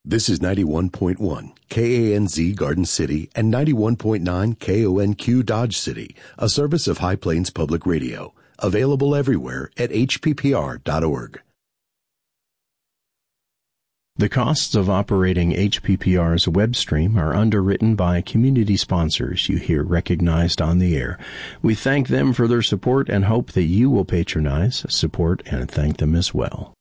This is 91.1 KANZ Garden City and 91.9 KONQ Dodge City, a service of High Plains Public Radio. Available everywhere at hppr.org. The costs of operating HPPR's web stream are underwritten by community sponsors you hear recognized on the air. We thank them for their support and hope that you will patronize, support, and thank them as well.